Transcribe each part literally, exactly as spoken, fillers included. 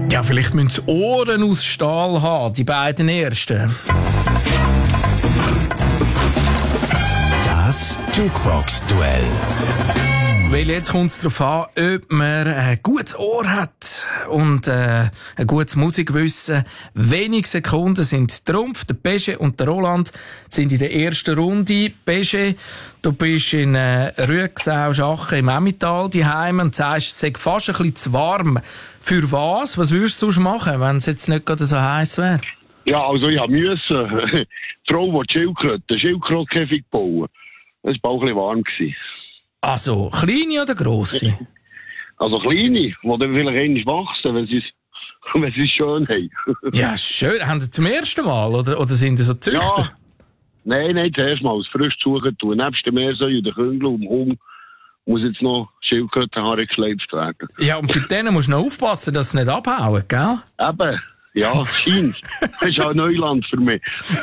Ja, vielleicht müssen sie Ohren aus Stahl haben, die beiden ersten. Das Jukebox-Duell. Weil jetzt kommt es darauf an, ob man ein gutes Ohr hat und äh, ein gutes Musikwissen. Wenige Sekunden sind Trumpf. Der Pesche und der Roland sind in der ersten Runde. Pesche, du bist in äh, Rüegsau Schachen im Emmental daheim und sagst, es sei fast ein bisschen zu warm. Für was? Was würdest du sonst machen, wenn es jetzt nicht gerade so heiß wäre? Ja, also ich musste. Die Frau, die Schildkröte, Schildkrötenkäfig bauen. Das war auch ein bisschen warm. Also, kleine oder grosse? Also kleine, die dann vielleicht einmal wachsen, wenn sie wenn sie es schön haben. Ja, schön. Haben Sie zum ersten Mal? Oder, oder sind Sie so Züchter? Ja. Nein, nein, zuerst mal frisch suchen tun. Nebst dem Meersäu und den Küngel und dem Hund muss jetzt noch Schildkrötenhaare geschleift werden. Ja, und bei denen musst du noch aufpassen, dass sie nicht abhauen, gell? Eben. Ja, scheint. Das ist auch Neuland für mich.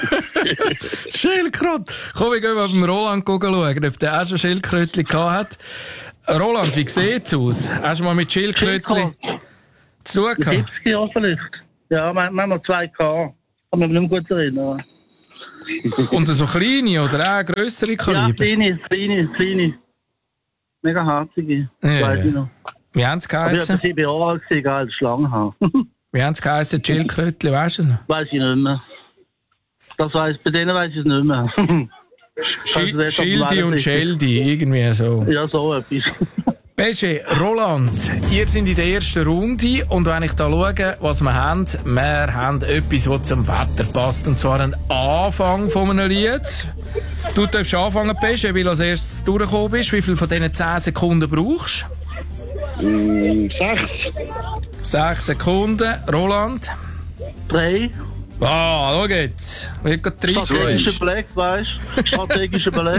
Schildkröte. Komm, wir gehen mal beim Roland schauen, ob der auch schon Schildkrötchen gehabt hat. Roland, wie sieht's aus? Hast du mal mit Schildkrötchen zu tun gehabt? siebzig Jahre vielleicht. Ja, manchmal zwei K. Kann mich nicht mehr gut erinnern. Und so kleine oder auch grössere Kaliber? Ja, kleine, kleine, kleine. Mega herzige. Ja, weiß ja. ich noch. Wie haben sie Aber ich geheissen? war sieben Jahre alt, egal, Schlangenhaar. Wie haben sie geheissen? Schildkrötchen, weisst du es noch? Weiß ich nicht mehr. Das weiss, bei denen weiss ich es nicht mehr. Sch- Schildi und Scheldi, irgendwie so. Ja, so etwas. Pesche, Roland, ihr seid in der ersten Runde und wenn ich da schaue, was wir haben, wir haben etwas, das zum Wetter passt, und zwar einen Anfang von einem Lied. Du darfst anfangen, Pesche, weil du als erstes durchgekommen bist. Wie viel von diesen zehn Sekunden brauchst du? Mm, sechs. Sechs Sekunden. Roland? Drei. Ah, schau jetzt. Wie geht drei? Strategischer Blick, weißt du? Strategischer Blick.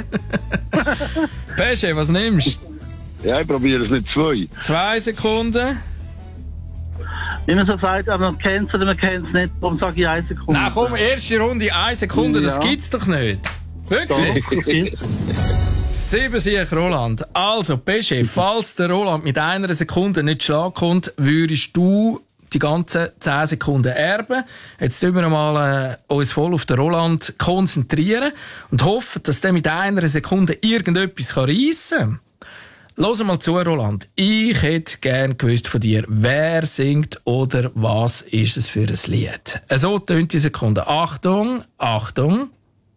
Pesche, was nimmst du? Ja, ich probiere es nicht zwei. Zwei Sekunden. Wie man so sagt, aber man kennt es oder man kennt es nicht. Warum sage ich eine Sekunde? Nein, komm, erste Runde, eine Sekunde, das Ja. gibt's doch nicht. Wirklich? Doch, das gibt's. Sieben Sieg, Roland. Also, Pesche, falls der Roland mit einer Sekunde nicht Schlag kommt, würdest du die ganzen zehn Sekunden erben. Jetzt tun wir mal äh, uns voll auf den Roland konzentrieren und hoffen, dass der mit einer Sekunde irgendetwas reissen kann. Hör mal zu, Roland. Ich hätte gern gewusst von dir, wer singt oder was ist es für ein Lied. So tönt die Sekunde. Achtung, Achtung.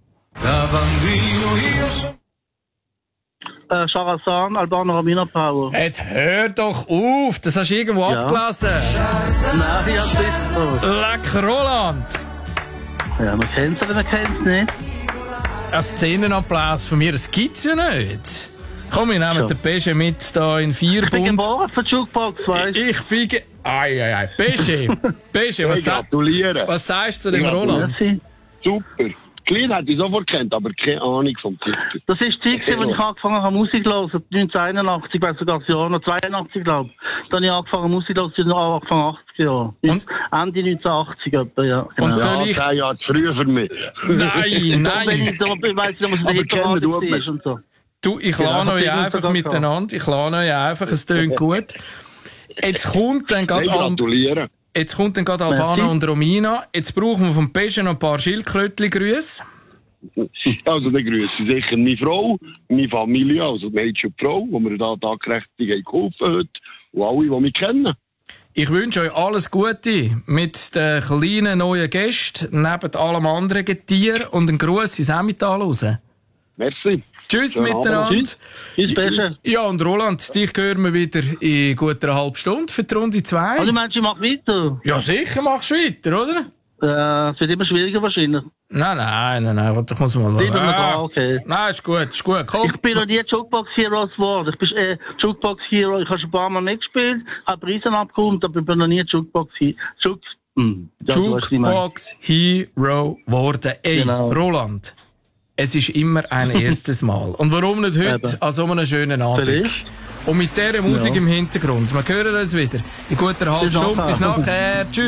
Äh, Charazan, Albano Ramina Power. Jetzt hör doch auf, das hast du irgendwo Ja. abgelassen. Nein, ja, das so. Leck, Roland. Ja, man kennt es oder man kennt es nicht. Ein Szenenapplaus von mir, das gibt's ja nicht. Komm, wir nehmen So. den Pesche mit da in Ich bin Vierbund. geboren für die Jukebox, weißt du? Ich bin ge... Ei, ei, ei. Pesche, Pesche, was, Ich sa gratuliere. was sagst du zu dem Ja, Roland? Merci. Super. Klein hätte ich sofort kennt, aber keine Ahnung vom Titel. Das ist die Zeit, als ich angefangen habe, Musik zu hören. neunzehnhunderteinundachtzig, ich weiß sogar das Jahr noch, zweiundachtzig, glaube ich. Dann habe ich angefangen, Musik zu hören, in Anfang achtziger Jahre. Und? Ende neunzehnhundert etwa, ja. Genau. Und so- Soll Ja, ich- zehn Jahre zu früh für mich. Nein, Wenn nein. ich, da- ich weiss nicht, was Aber der kennen Hitler tut man. ist und so. Du, ich Ja, lade euch das ist einfach sogar miteinander. Ich lade euch einfach, es tönt gut. Jetzt kommt dann Ich gerade Al gratuliere. jetzt kommt dann gerade Albano Merci. und Romina. Jetzt brauchen wir vom Pesche noch ein paar Schildkrötli-Grüße. Also, dann grüße ich sicher meine Frau, meine Familie, also die Mädchen und die Frau, die mir da tagkräftig geholfen heute, und alle, die mich kennen. Ich wünsche euch alles Gute mit den kleinen neuen Gästen, neben allem anderen Getier und einen Gruß ins Emmental raus. Merci. Tschüss Schönen Abend. miteinander. Tschüss. Tschüss, Pesche. Ja, und Roland, dich hören wir wieder in gut einer halben Stunde für die Runde zwei. Also, meinst du, ich mach weiter? Ja, sicher machst du weiter, oder? Äh, es wird immer schwieriger wahrscheinlich. Nein, nein, nein, nein, warte, ich muss mal Bleiben wir Ah. da, okay. Nein, ist gut, ist gut, komm. Ich bin noch nie Jukebox Hero geworden. Ich bin äh, Jukebox Hero. Ich habe schon ein paar Mal mitgespielt, habe Preise abgeholt, aber ich bin noch nie Jukebox Hero. Juk hm. ja, du weißt, was ich meine. Jukebox Hero geworden. Ey, Genau. Roland, es ist immer ein erstes Mal. Und warum nicht heute Eben. an so einem schönen Abend? Vielleicht. Und mit dieser Musik Ja. im Hintergrund. Wir hören uns wieder in guter halben Bis Stunde. nachher. Bis nachher. Tschüss.